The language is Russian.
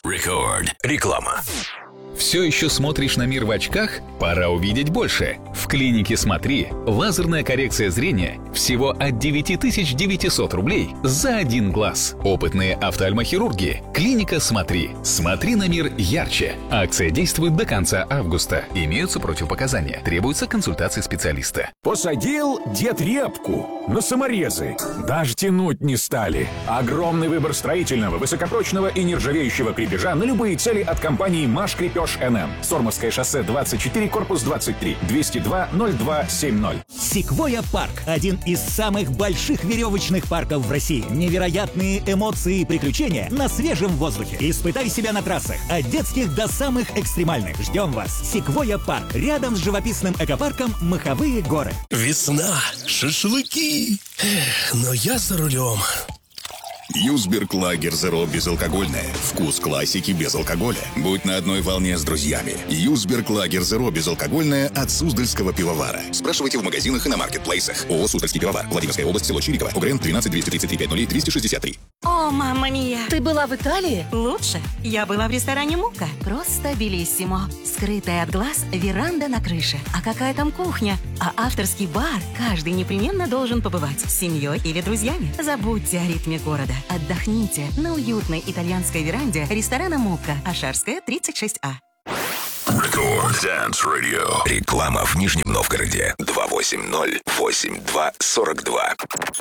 Record. Реклама. Все еще смотришь на мир в очках? Пора увидеть больше. В клинике «Смотри» лазерная коррекция зрения всего от 9900 рублей за один глаз. Опытные офтальмохирурги. Клиника «Смотри». Смотри на мир ярче. Акция действует до конца августа. Имеются противопоказания. Требуется консультация специалиста. Посадил дед репку на саморезы. Даже тянуть не стали. Огромный выбор строительного, высокопрочного и нержавеющего крепежа на любые цели от компании «Маш Крепеж НМ». Сормовское шоссе 24, корпус 23, 202-0270. Секвойя Парк – один из самых больших веревочных парков в России. Невероятные эмоции и приключения на свежем воздухе. Испытай себя на трассах от детских до самых экстремальных. Ждем вас. Секвойя Парк. Рядом с живописным экопарком Маховые горы. Весна, шашлыки. Но я за рулем. Юсберг Лагер Зеро безалкогольное. Вкус классики без алкоголя. Будь на одной волне с друзьями. Юсберг Лагер Зеро безалкогольное от Суздальского пивовара. Спрашивайте в магазинах и на маркетплейсах. ООО «Суздальский пивовар». Владимирская область, село Чириково. УГРН 13 233 50 263. О, мамма мия! Ты была в Италии? Лучше. Я была в ресторане «Мука». Просто белиссимо. Скрытая от глаз веранда на крыше. А какая там кухня? А авторский бар каждый непременно должен побывать с семьей или друзьями. Забудьте о ритме города. Отдохните на уютной итальянской веранде ресторана «Мука». Ашарская, 36А. Record Dance Radio. Реклама в Нижнем Новгороде. 280-82-42.